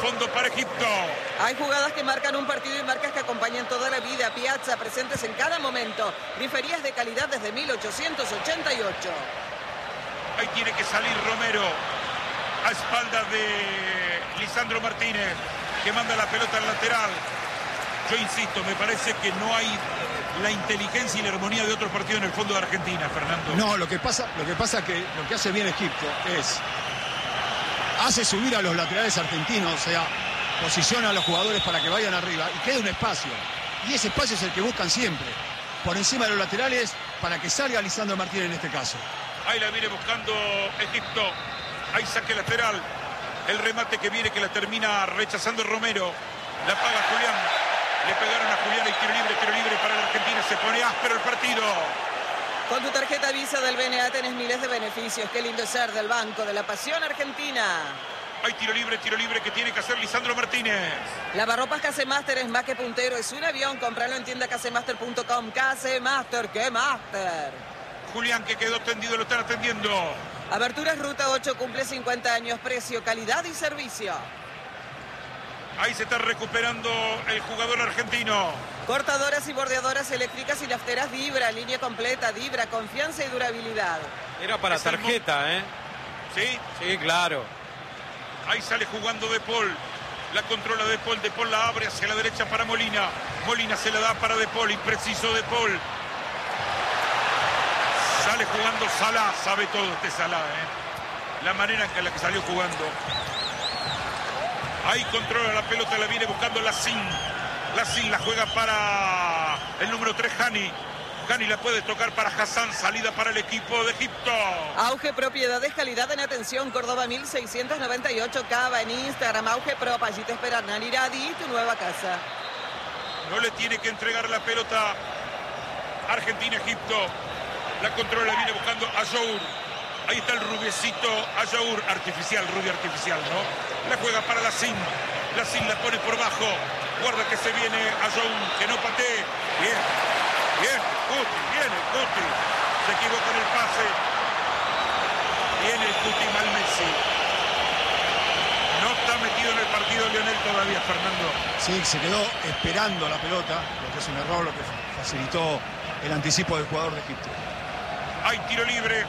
fondo para Egipto. Hay jugadas que marcan un partido y marcas que acompañan toda la vida. Piazza, presentes en cada momento. Griferías de calidad desde 1888. Ahí tiene que salir Romero a espaldas de Lisandro Martínez, que manda la pelota al lateral. Yo insisto, me parece que no hay la inteligencia y la armonía de otros partidos en el fondo de Argentina, Fernando. No, lo que pasa que lo que hace bien Egipto hace subir a los laterales argentinos, o sea, posiciona a los jugadores para que vayan arriba y queda un espacio. Y ese espacio es el que buscan siempre, por encima de los laterales, para que salga Lisandro Martínez en este caso. Ahí la viene buscando Egipto. Ahí saque lateral. El remate que viene, que la termina rechazando Romero. La paga Julián. Le pegaron a Julián y tiro libre para la Argentina. Se pone áspero el partido. Con tu tarjeta Visa del BNA tenés miles de beneficios. Qué lindo es ser del Banco de la Pasión Argentina. Hay tiro libre que tiene que hacer Lisandro Martínez. Lavarropas Casemaster es más que puntero, es un avión. Compralo en tienda casemaster.com. Casemaster, ¡qué máster! Julián, que quedó tendido, lo están atendiendo. Aberturas Ruta 8 cumple 50 años. Precio, calidad y servicio. Ahí se está recuperando el jugador argentino. Cortadoras y bordeadoras eléctricas y nafteras Dibra. Línea completa, Dibra, confianza y durabilidad. Era para tarjeta, ¿eh? ¿Sí? Sí, claro. Ahí sale jugando De Paul. La controla De Paul. De Paul la abre hacia la derecha para Molina. Molina se la da para De Paul. Impreciso De Paul. Sale jugando Salah. Sabe todo este Salah, ¿eh? La manera en la que salió jugando. Ahí controla la pelota. La viene buscando Lassin. Lassin la juega para el número 3, Hani. Hani la puede tocar para Hassan. Salida para el equipo de Egipto. Auge Propiedades, calidad en atención. Córdoba 1698. Cava en Instagram. Auge Prop. Allí te espera Naniradi, tu nueva casa. No le tiene que entregar la pelota Argentina-Egipto. La controla, viene buscando Ayour. Ahí está el rubiecito Ayour. Artificial, rubio artificial, ¿no? La juega para Lassin. Lassin la pone por bajo. Guarda que se viene Ayour, que no patee. Bien, bien, Cuti, viene Cuti. Se equivoca en el pase. Viene el Cuti mal Messi. No está metido en el partido Lionel todavía, Fernando. Sí, se quedó esperando la pelota, lo que es un error, lo que facilitó el anticipo del jugador de Egipto. Hay tiro libre.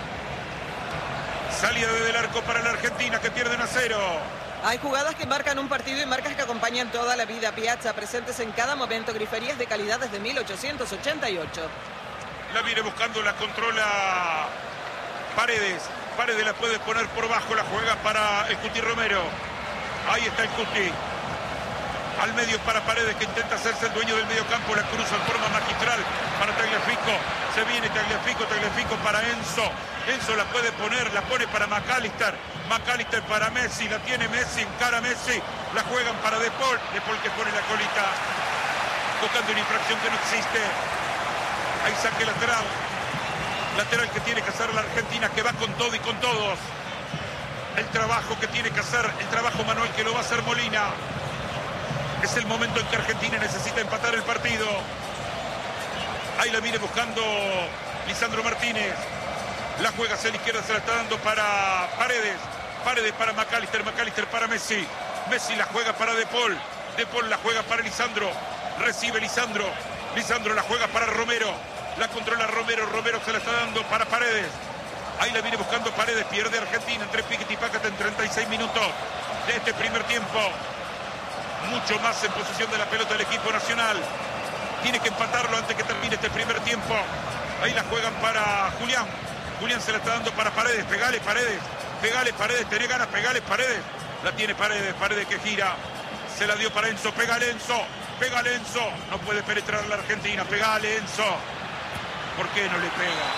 Salida desde el arco para la Argentina, que pierden a 0. Hay jugadas que marcan un partido y marcas que acompañan toda la vida. Piazza, presentes en cada momento. Griferías de calidad desde 1888. La viene buscando, la controla Paredes. Paredes la puede poner por bajo, la juega para el Cuti Romero. Ahí está el Cuti. Al medio para Paredes, que intenta hacerse el dueño del medio campo. La cruza en forma magistral para Tagliafico. Se viene Tagliafico para Enzo. Enzo la puede poner, la pone para McAllister. McAllister para Messi, la tiene Messi, encara Messi. La juegan para De Paul. De Paul que pone la colita. Tocando una infracción que no existe. Ahí saque lateral. Lateral que tiene que hacer la Argentina, que va con todo y con todos. El trabajo que tiene que hacer, el trabajo manual que lo va a hacer Molina. Es el momento en que Argentina necesita empatar el partido. Ahí la viene buscando Lisandro Martínez. La juega hacia la izquierda, se la está dando para Paredes. Paredes para McAllister, McAllister para Messi. Messi la juega para De Paul. De Paul la juega para Lisandro. Recibe Lisandro. Lisandro la juega para Romero. La controla Romero. Romero se la está dando para Paredes. Ahí la viene buscando Paredes. Pierde Argentina entre Piquet y Pácate en 36 minutos de este primer tiempo. Mucho más en posesión de la pelota del equipo nacional. Tiene que empatarlo antes que termine este primer tiempo. Ahí la juegan para Julián. Julián se la está dando para Paredes. Pegale Paredes. Pegale Paredes. Tenés ganas. Pegale Paredes. La tiene Paredes. Paredes que gira. Se la dio para Enzo. Pegale Enzo. Pegale Enzo. No puede penetrar la Argentina. Pegale Enzo. ¿Por qué no le pega?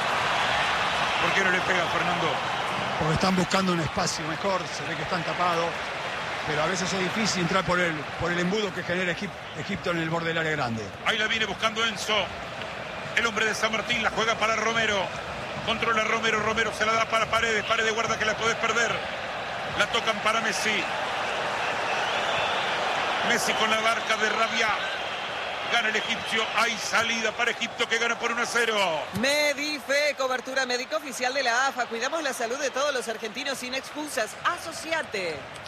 ¿Por qué no le pega, Fernando? Porque están buscando un espacio mejor. Se ve que están tapados. Pero a veces es difícil entrar por el embudo que genera Egipto en el borde del área grande. Ahí la viene buscando Enzo. El hombre de San Martín la juega para Romero. Controla Romero. Romero se la da para Paredes. Paredes guarda que la podés perder. La tocan para Messi. Messi con la barca de Rabia. Gana el egipcio. Hay salida para Egipto, que gana por 1-0. Medife, cobertura médica oficial de la AFA. Cuidamos la salud de todos los argentinos sin excusas. Asociate.